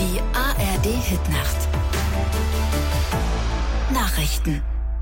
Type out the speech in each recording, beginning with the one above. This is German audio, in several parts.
Die ARD-Hitnacht. Nachrichten.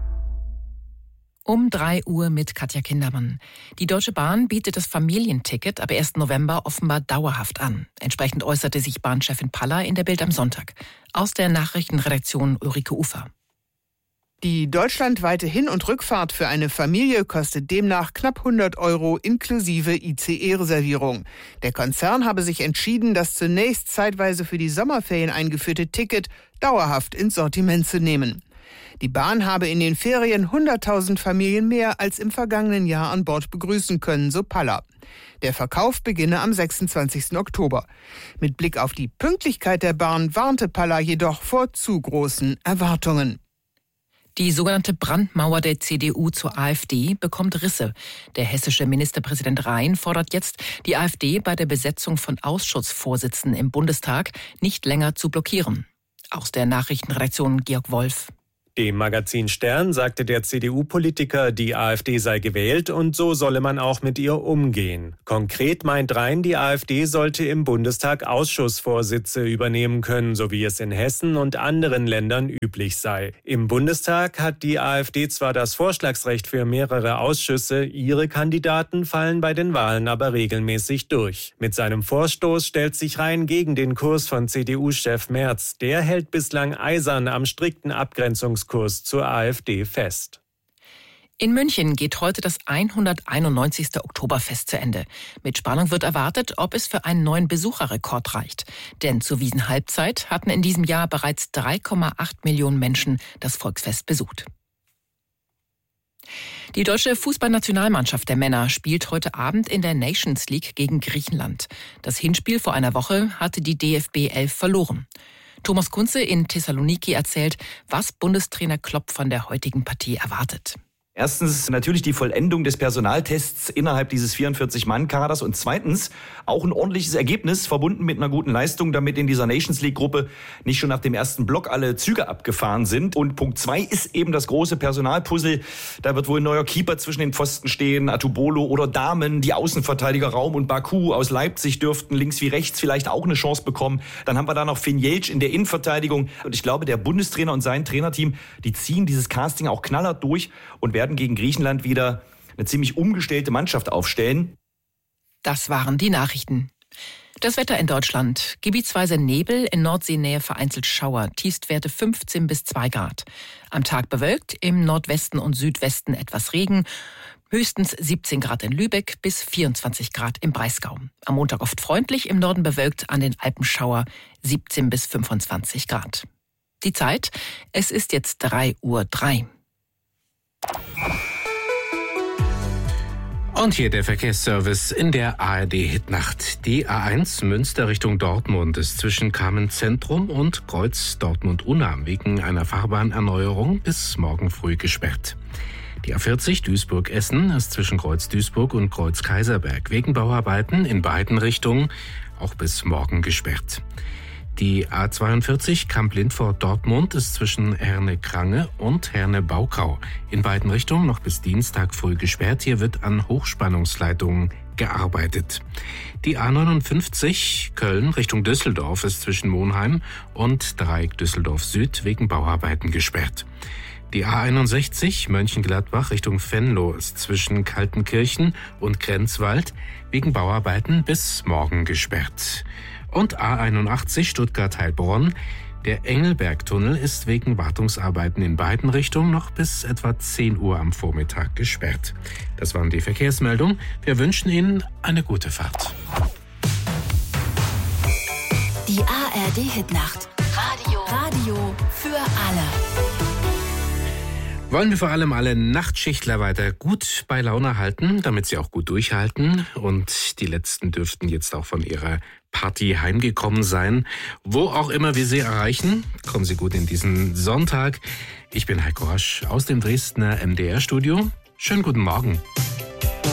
Um 3 Uhr mit Katja Kindermann. Die Deutsche Bahn bietet das Familienticket ab 1. November offenbar dauerhaft an. Entsprechend äußerte sich Bahnchefin Paller in der Bild am Sonntag. Aus der Nachrichtenredaktion Ulrike Ufer. Die deutschlandweite Hin- und Rückfahrt für eine Familie kostet demnach knapp 100 € inklusive ICE-Reservierung. Der Konzern habe sich entschieden, das zunächst zeitweise für die Sommerferien eingeführte Ticket dauerhaft ins Sortiment zu nehmen. Die Bahn habe in den Ferien 100.000 Familien mehr als im vergangenen Jahr an Bord begrüßen können, so Paller. Der Verkauf beginne am 26. Oktober. Mit Blick auf die Pünktlichkeit der Bahn warnte Paller jedoch vor zu großen Erwartungen. Die sogenannte Brandmauer der CDU zur AfD bekommt Risse. Der hessische Ministerpräsident Rhein fordert jetzt, die AfD bei der Besetzung von Ausschussvorsitzenden im Bundestag nicht länger zu blockieren. Aus der Nachrichtenredaktion Georg Wolf. Dem Magazin Stern sagte der CDU-Politiker, die AfD sei gewählt und so solle man auch mit ihr umgehen. Konkret meint Rhein, die AfD sollte im Bundestag Ausschussvorsitze übernehmen können, so wie es in Hessen und anderen Ländern üblich sei. Im Bundestag hat die AfD zwar das Vorschlagsrecht für mehrere Ausschüsse, ihre Kandidaten fallen bei den Wahlen aber regelmäßig durch. Mit seinem Vorstoß stellt sich Rhein gegen den Kurs von CDU-Chef Merz. Der hält bislang eisern am strikten Abgrenzungskurs zur AfD fest. In München geht heute das 191. Oktoberfest zu Ende. Mit Spannung wird erwartet, ob es für einen neuen Besucherrekord reicht. Denn zur Wiesenhalbzeit hatten in diesem Jahr bereits 3,8 Millionen Menschen das Volksfest besucht. Die deutsche Fußballnationalmannschaft der Männer spielt heute Abend in der Nations League gegen Griechenland. Das Hinspiel vor einer Woche hatte die DFB 11 verloren. Thomas Kunze in Thessaloniki erzählt, was Bundestrainer Klopp von der heutigen Partie erwartet. Erstens natürlich die Vollendung des Personaltests innerhalb dieses 44-Mann-Kaders und zweitens auch ein ordentliches Ergebnis, verbunden mit einer guten Leistung, damit in dieser Nations League-Gruppe nicht schon nach dem ersten Block alle Züge abgefahren sind. Und Punkt 2 ist eben das große Personalpuzzle. Da wird wohl ein neuer Keeper zwischen den Pfosten stehen, Atubolo oder Dahmen, die Außenverteidiger Raum und Baku aus Leipzig dürften links wie rechts vielleicht auch eine Chance bekommen. Dann haben wir da noch Finn Jeltsch in der Innenverteidigung. Und ich glaube, der Bundestrainer und sein Trainerteam, die ziehen dieses Casting auch knallhart durch und werden gegen Griechenland wieder eine ziemlich umgestellte Mannschaft aufstellen. Das waren die Nachrichten. Das Wetter in Deutschland. Gebietsweise Nebel, in Nordseenähe vereinzelt Schauer, Tiefstwerte 15 bis 2 Grad. Am Tag bewölkt, im Nordwesten und Südwesten etwas Regen, höchstens 17 Grad in Lübeck bis 24 Grad im Breisgau. Am Montag oft freundlich, im Norden bewölkt, an den Alpen Schauer, 17 bis 25 Grad. Die Zeit, es ist jetzt 3:03 Uhr. Und hier der Verkehrsservice in der ARD-Hitnacht. Die A1 Münster Richtung Dortmund ist zwischen Kamenz-Zentrum und Kreuz Dortmund-Unna wegen einer Fahrbahnerneuerung bis morgen früh gesperrt. Die A40 Duisburg-Essen ist zwischen Kreuz Duisburg und Kreuz Kaiserberg wegen Bauarbeiten in beiden Richtungen auch bis morgen gesperrt. Die A42 Kamp-Lindfort-Dortmund ist zwischen Herne-Krange und Herne-Baukau in beiden Richtungen noch bis Dienstag früh gesperrt. Hier wird an Hochspannungsleitungen gearbeitet. Die A59 Köln Richtung Düsseldorf ist zwischen Monheim und Dreieck Düsseldorf Süd wegen Bauarbeiten gesperrt. Die A61 Mönchengladbach Richtung Venlo ist zwischen Kaltenkirchen und Grenzwald wegen Bauarbeiten bis morgen gesperrt. Und A81 Stuttgart-Heilbronn. Der Engelbergtunnel ist wegen Wartungsarbeiten in beiden Richtungen noch bis etwa 10 Uhr am Vormittag gesperrt. Das waren die Verkehrsmeldungen. Wir wünschen Ihnen eine gute Fahrt. Die ARD-Hitnacht. Radio für alle. Wollen wir vor allem alle Nachtschichtler weiter gut bei Laune halten, damit sie auch gut durchhalten. Und die Letzten dürften jetzt auch von ihrer Party heimgekommen sein. Wo auch immer wir sie erreichen, kommen Sie gut in diesen Sonntag. Ich bin Heiko Rasch aus dem Dresdner MDR-Studio. Schönen guten Morgen.